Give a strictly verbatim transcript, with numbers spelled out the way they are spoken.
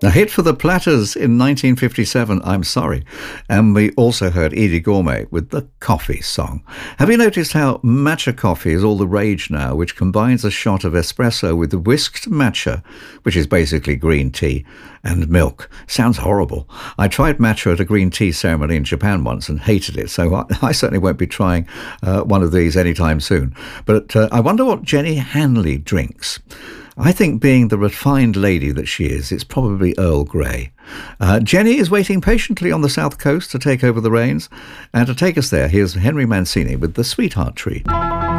A hit for the Platters in nineteen fifty-seven, I'm Sorry. And we also heard Edie Gourmet with the Coffee Song. Have you noticed how matcha coffee is all the rage now, which combines a shot of espresso with the whisked matcha, which is basically green tea, and milk? Sounds horrible. I tried matcha at a green tea ceremony in Japan once and hated it, so I, I certainly won't be trying uh, one of these anytime soon. But uh, I wonder what Jenny Hanley drinks. I think, being the refined lady that she is, it's probably Earl Grey. Uh, Jenny is waiting patiently on the south coast to take over the reins. And to take us there, here's Henry Mancini with The Sweetheart Tree.